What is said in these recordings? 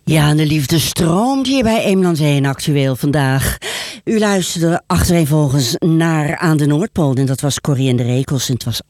Ja, en de liefde stroomt hier bij Eemland1 actueel vandaag. U luisterde achtereenvolgens naar Aan de Noordpool. En dat was Corrie en de Rekels. En het was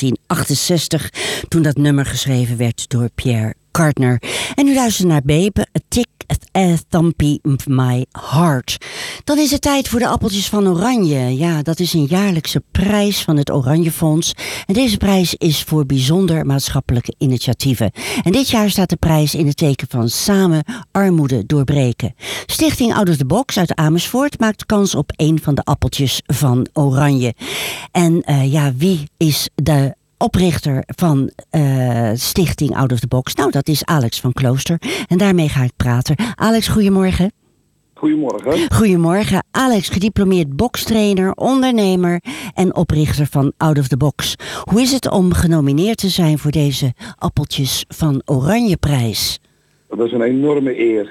1968 toen dat nummer geschreven werd door Pierre Cardin. En u luisterde naar Babe, A Tick, A Thumpy My Heart. Dan is het tijd voor de appeltjes van Oranje. Ja, dat is een jaarlijkse prijs van het Oranjefonds. En deze prijs is voor bijzonder maatschappelijke initiatieven. En dit jaar staat de prijs in het teken van samen armoede doorbreken. Stichting Out of the Box uit Amersfoort maakt kans op een van de appeltjes van Oranje. En wie is de oprichter van Stichting Out of the Box? Nou, dat is Alex van Klooster. En daarmee ga ik praten. Alex, goedemorgen. Goedemorgen. Goedemorgen. Alex, gediplomeerd bokstrainer, ondernemer en oprichter van Out of the Box. Hoe is het om genomineerd te zijn voor deze appeltjes van Oranjeprijs? Dat is een enorme eer.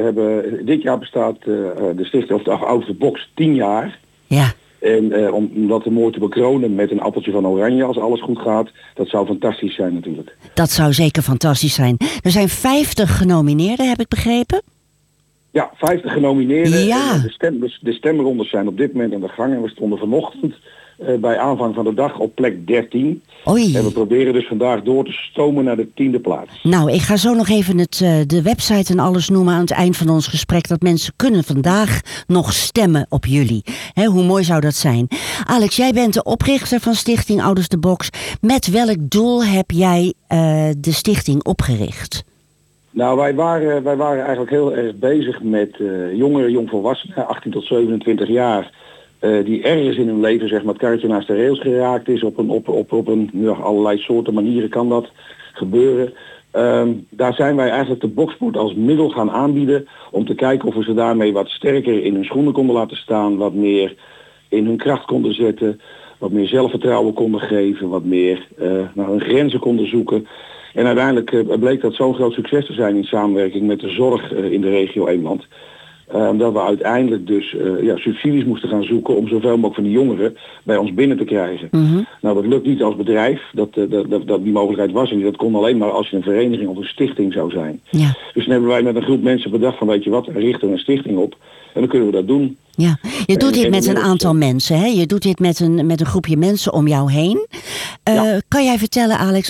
Dit jaar bestaat de Stichting of de Out of the Box 10 jaar. Ja. En om dat mooi te bekronen met een appeltje van Oranje, als alles goed gaat, dat zou fantastisch zijn natuurlijk. Dat zou zeker fantastisch zijn. Er zijn 50 genomineerden, heb ik begrepen? Ja, 50 genomineerden. Ja. De stemrondes zijn op dit moment aan de gang. En we stonden vanochtend bij aanvang van de dag op plek 13. Oei. En we proberen dus vandaag door te stomen naar de 10e plaats. Nou, ik ga zo nog even de website en alles noemen aan het eind van ons gesprek. Dat mensen kunnen vandaag nog stemmen op jullie. Hoe mooi zou dat zijn? Alex, jij bent de oprichter van Stichting Out of the Box. Met welk doel heb jij de stichting opgericht? Nou, wij waren eigenlijk heel erg bezig met jongvolwassenen, 18 tot 27 jaar, die ergens in hun leven zeg maar het karretje naast de rails geraakt is. Op allerlei soorten manieren kan dat gebeuren. Daar zijn wij eigenlijk de boksport als middel gaan aanbieden om te kijken of we ze daarmee wat sterker in hun schoenen konden laten staan, wat meer in hun kracht konden zetten, wat meer zelfvertrouwen konden geven, wat meer naar hun grenzen konden zoeken. En uiteindelijk bleek dat zo'n groot succes te zijn in samenwerking met de zorg in de regio Eemland. Dat we uiteindelijk dus subsidies moesten gaan zoeken om zoveel mogelijk van die jongeren bij ons binnen te krijgen. Mm-hmm. Nou, dat lukt niet als bedrijf. Dat die mogelijkheid was en dat kon alleen maar als je een vereniging of een stichting zou zijn. Ja. Dus dan hebben wij met een groep mensen bedacht van weet je wat, richten we een stichting op. En dan kunnen we dat doen. Ja, je doet dit met een aantal mensen, hè? Je doet dit met een groepje mensen om jou heen. Kan jij vertellen, Alex,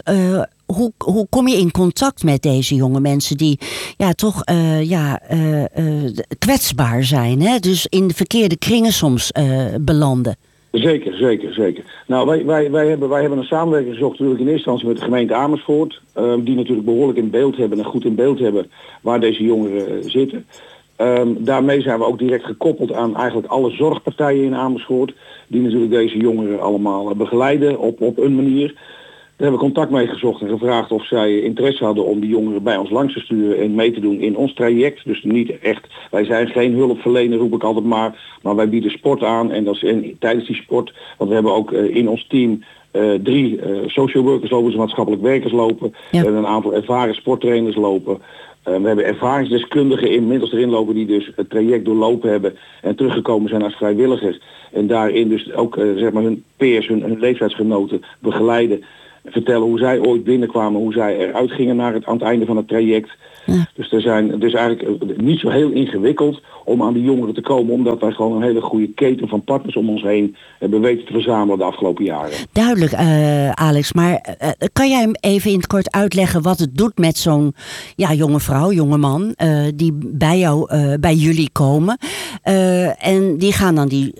hoe kom je in contact met deze jonge mensen die toch kwetsbaar zijn, hè? Dus in de verkeerde kringen soms belanden? Zeker. Nou, wij hebben een samenwerking gezocht natuurlijk in eerste instantie met de gemeente Amersfoort. Die natuurlijk behoorlijk in beeld hebben en goed in beeld hebben waar deze jongeren zitten. Daarmee zijn we ook direct gekoppeld aan eigenlijk alle zorgpartijen in Amersfoort. Die natuurlijk deze jongeren allemaal begeleiden op een manier. Daar hebben we contact mee gezocht en gevraagd of zij interesse hadden om die jongeren bij ons langs te sturen en mee te doen in ons traject. Dus niet echt, wij zijn geen hulpverlener, roep ik altijd maar wij bieden sport aan en dat is tijdens die sport. Want we hebben ook in ons team 3 social workers lopen, dus maatschappelijk werkers lopen. Ja. We hebben een aantal ervaren sporttrainers lopen. We hebben ervaringsdeskundigen inmiddels erin lopen die dus het traject doorlopen hebben en teruggekomen zijn als vrijwilligers. En daarin dus ook hun peers, hun leeftijdsgenoten begeleiden. Vertellen hoe zij ooit binnenkwamen, hoe zij eruit gingen aan het einde van het traject. Ja. Dus het is eigenlijk niet zo heel ingewikkeld om aan die jongeren te komen, omdat wij gewoon een hele goede keten van partners om ons heen hebben weten te verzamelen de afgelopen jaren. Duidelijk, Alex, maar kan jij hem even in het kort uitleggen wat het doet met zo'n jonge vrouw, jonge man, die bij jullie komen en die gaan dan die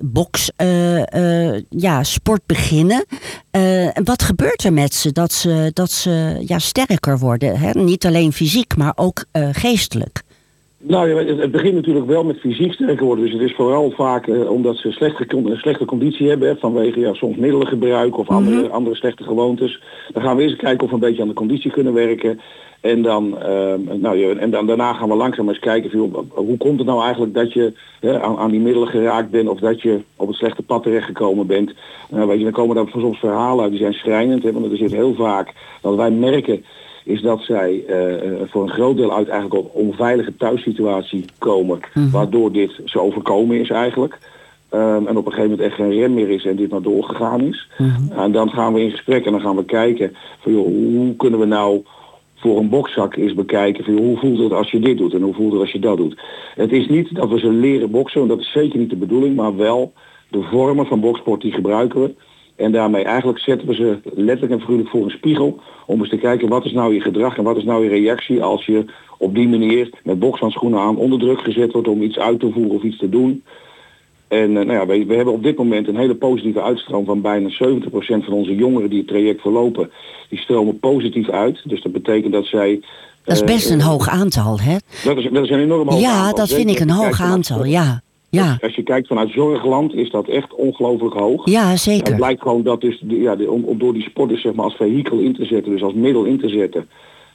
sport beginnen. Wat gebeurt er met ze dat ze sterker worden? Hè? Niet alleen fysiek, maar ook geestelijk. Nou ja, het begint natuurlijk wel met fysiek sterker worden. Dus het is vooral vaak omdat ze een slechte conditie hebben. Vanwege soms middelengebruik of andere slechte gewoontes. Dan gaan we eerst kijken of we een beetje aan de conditie kunnen werken. En dan, daarna gaan we langzaam eens kijken hoe komt het nou eigenlijk dat je aan die middelen geraakt bent of dat je op het slechte pad terechtgekomen bent. Dan komen daar soms verhalen uit die zijn schrijnend. Want er zit heel vaak dat wij merken is dat zij voor een groot deel uit eigenlijk op onveilige thuissituatie komen. Mm-hmm. Waardoor dit zo overkomen is eigenlijk. En op een gegeven moment echt geen rem meer is en dit maar doorgegaan is. Mm-hmm. En dan gaan we in gesprek en dan gaan we kijken van hoe kunnen we nou voor een bokzak is bekijken van hoe voelt het als je dit doet en hoe voelt het als je dat doet. Het is niet dat we ze leren boksen, want dat is zeker niet de bedoeling, maar wel de vormen van boksport die gebruiken we. En daarmee eigenlijk zetten we ze letterlijk en figuurlijk voor een spiegel om eens te kijken wat is nou je gedrag en wat is nou je reactie als je op die manier met bokshandschoenen aan onder druk gezet wordt om iets uit te voeren of iets te doen. En we hebben op dit moment een hele positieve uitstroom van bijna 70% van onze jongeren die het traject verlopen. Die stromen positief uit. Dus dat betekent dat zij... Dat is best een hoog aantal, hè? Dat is een enorm hoog aantal. Ja, dat vind ik een hoog aantal, ja. Ja. Als je kijkt vanuit zorgland is dat echt ongelooflijk hoog. Ja, zeker. Het blijkt gewoon dat dus, om door die sport dus zeg maar als vehikel in te zetten, dus als middel in te zetten,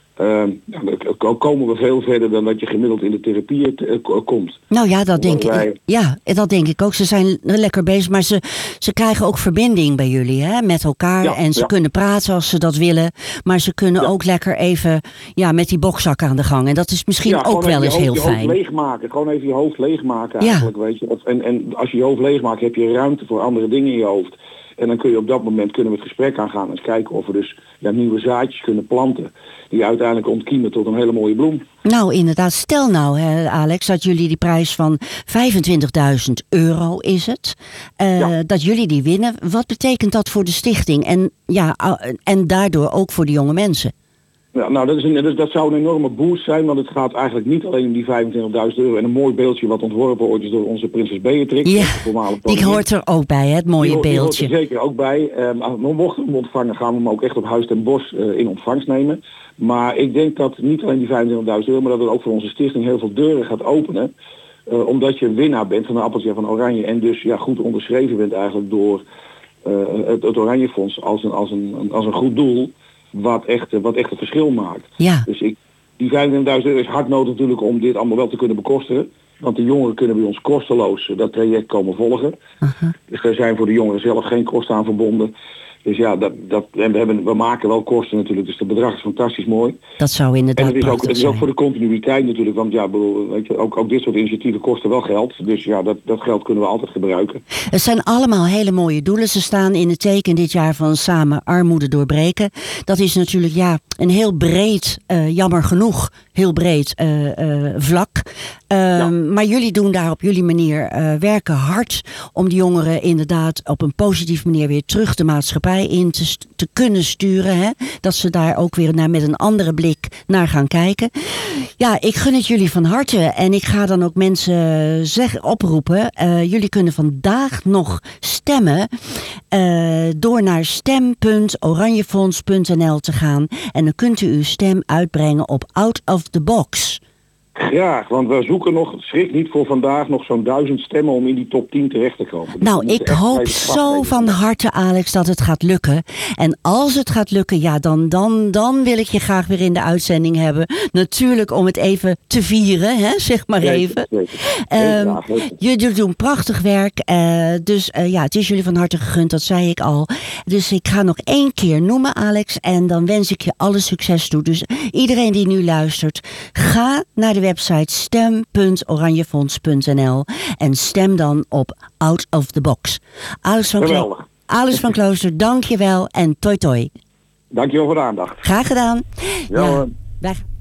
dan komen we veel verder dan dat je gemiddeld in de therapie komt. Nou ja, dat denk ik. Ja, dat denk ik ook. Ze zijn lekker bezig, maar ze krijgen ook verbinding bij jullie, hè, met elkaar. Ja, en ze kunnen praten als ze dat willen. Maar ze kunnen ook lekker even met die bokzak aan de gang. En dat is misschien ook wel eens heel fijn. Hoofd leegmaken. Gewoon even je hoofd leegmaken eigenlijk, weet je. En als je je hoofd leegmaakt, heb je ruimte voor andere dingen in je hoofd. En dan kun je op dat moment kunnen we het gesprek aangaan en eens kijken of we dus nieuwe zaadjes kunnen planten. Die uiteindelijk ontkiemen tot een hele mooie bloem. Nou, inderdaad. Stel nou, Alex, dat jullie die prijs van €25.000 is het. Dat jullie die winnen. Wat betekent dat voor de stichting? En daardoor ook voor de jonge mensen? Ja, nou, dat zou een enorme boost zijn, want het gaat eigenlijk niet alleen om die €25.000 en een mooi beeldje wat ontworpen ooit is door onze prinses Beatrix. Ja, die hoort er ook bij, het mooie beeldje. Die hoort er zeker ook bij. Mochten we hem ontvangen, gaan we hem ook echt op Huis ten Bosch in ontvangst nemen. Maar ik denk dat niet alleen die €25.000, maar dat het ook voor onze stichting heel veel deuren gaat openen. Omdat je winnaar bent van een appeltje van Oranje en dus goed onderschreven bent eigenlijk door het Oranje Fonds als een goed doel. Wat echt het verschil maakt. Ja. Dus die €25.000 is hard nodig natuurlijk om dit allemaal wel te kunnen bekostigen. Want de jongeren kunnen bij ons kosteloos dat traject komen volgen. Uh-huh. Dus daar zijn voor de jongeren zelf geen kosten aan verbonden. Dus we maken wel kosten natuurlijk, dus het bedrag is fantastisch mooi. Dat zou inderdaad en het is ook voor de continuïteit natuurlijk, want weet je, ook dit soort initiatieven kosten wel geld. Dus dat geld kunnen we altijd gebruiken. Het zijn allemaal hele mooie doelen. Ze staan in het teken dit jaar van Samen Armoede Doorbreken. Dat is natuurlijk een heel breed, jammer genoeg, heel breed vlak. Maar jullie doen daar op jullie manier werken hard om de jongeren inderdaad op een positieve manier weer terug de maatschappij in te kunnen sturen. Hè? Dat ze daar ook weer met een andere blik naar gaan kijken. Ja, ik gun het jullie van harte. En ik ga dan ook mensen oproepen. Jullie kunnen vandaag nog stemmen. Door naar stem.oranjefonds.nl te gaan. En dan kunt u uw stem uitbrengen op Out of the Box. Graag, want we zoeken nog, schrik niet voor vandaag, nog zo'n 1000 stemmen om in die top 10 terecht te komen. Nou, ik hoop zo van harte, Alex, dat het gaat lukken. En als het gaat lukken, dan wil ik je graag weer in de uitzending hebben. Natuurlijk om het even te vieren, hè, zeg maar even. Jullie doen prachtig werk. Het is jullie van harte gegund, dat zei ik al. Dus ik ga nog 1 keer noemen, Alex. En dan wens ik je alle succes toe. Dus iedereen die nu luistert, ga naar de website stem.oranjefonds.nl en stem dan op Out of the Box. Alex van Klooster, dank je wel en toi toi. Dank je wel voor de aandacht. Graag gedaan. Ja. Wij